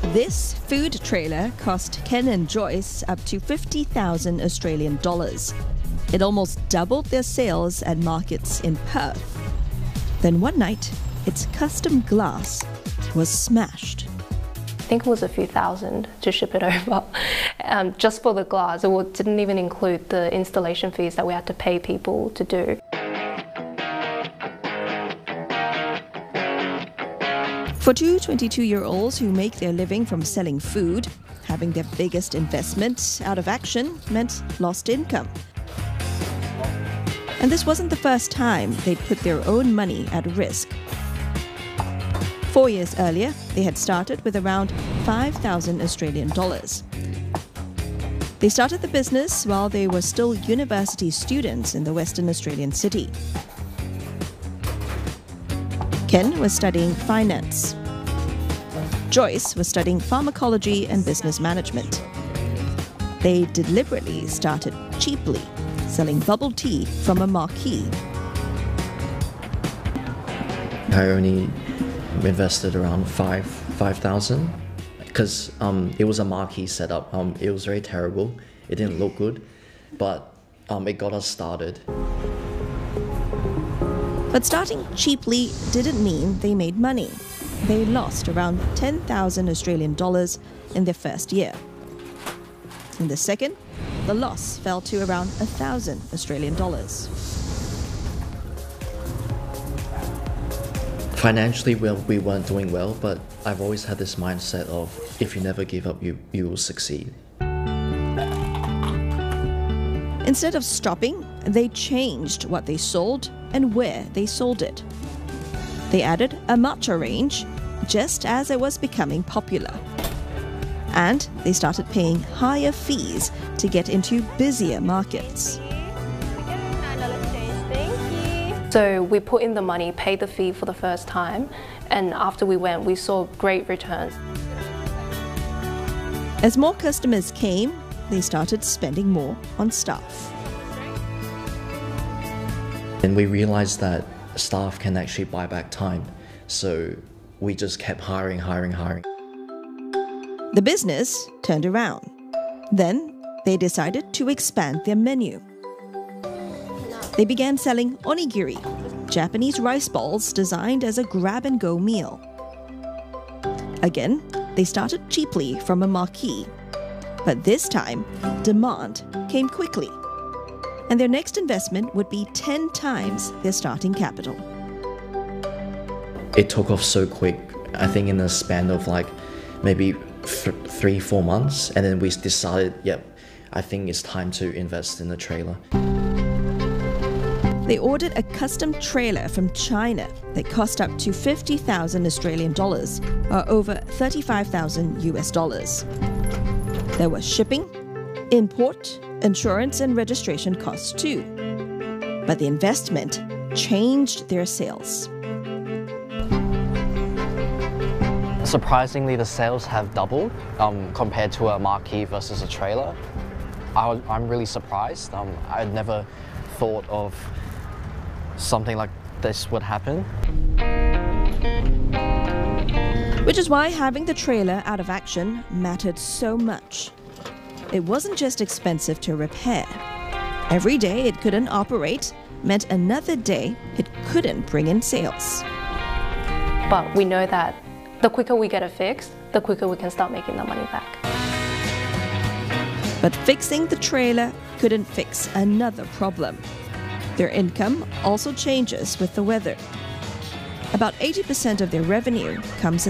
This food trailer cost Ken and Joyce up to 50,000 Australian dollars. It almost doubled their sales at markets in Perth. Then one night, its custom glass was smashed. I think it was a few thousand to ship it over, just for the glass. It didn't even include the installation fees that we had to pay people to do. For two 22-year-olds who make their living from selling food, having their biggest investment out of action meant lost income. And this wasn't the first time they'd put their own money at risk. 4 years earlier, they had started with around 5,000 Australian dollars. They started the business while they were still university students in the Western Australian city. Ken was studying finance. Joyce was studying pharmacology and business management. They deliberately started cheaply, selling bubble tea from a marquee. I only invested around 5,000 because it was a marquee setup. It was very terrible. It didn't look good, but it got us started. But starting cheaply didn't mean they made money. They lost around 10,000 Australian dollars in their first year. In the second, the loss fell to around 1,000 Australian dollars. Financially, we weren't doing well, but I've always had this mindset of if you never give up, you will succeed. Instead of stopping, they changed what they sold and where they sold it. They added a matcha range just as it was becoming popular. And they started paying higher fees to get into busier markets. So we put in the money, paid the fee for the first time, and after we went, we saw great returns. As more customers came, they started spending more on staff. And we realized that staff can actually buy back time. So we just kept hiring. The business turned around. Then they decided to expand their menu. They began selling onigiri, Japanese rice balls designed as a grab-and-go meal. Again, they started cheaply from a marquee. But this time, demand came quickly. And their next investment would be 10 times their starting capital. It took off so quick, I think in a span of like maybe 3-4 months, and then we decided, yep, I think it's time to invest in the trailer. They ordered a custom trailer from China that cost up to 50,000 Australian dollars, or over 35,000 US dollars. There was shipping, import, insurance and registration costs too. But the investment changed their sales. Surprisingly, the sales have doubled compared to a marquee versus a trailer. I'm really surprised. I'd never thought of something like this would happen. Which is why having the trailer out of action mattered so much. It wasn't just expensive to repair. Every day it couldn't operate meant another day it couldn't bring in sales. But we know that the quicker we get it fixed, the quicker we can start making the money back. But fixing the trailer couldn't fix another problem. Their income also changes with the weather. About 80% of their revenue comes in